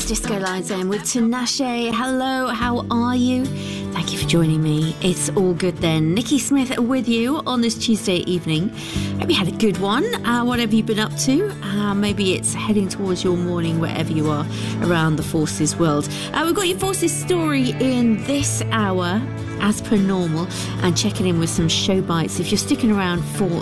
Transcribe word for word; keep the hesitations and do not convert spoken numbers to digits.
It's Disco Live Zone with Tinashe. Hello, how are you? Thank you for joining me. It's all good then. Nikki Smith with you on this Tuesday evening. Hope you had a good one. Uh, what have you been up to? Uh, maybe it's heading towards your morning wherever you are around the Forces world. Uh, we've got your Forces story in this hour, as per normal, and checking in with some show bites. If you're sticking around for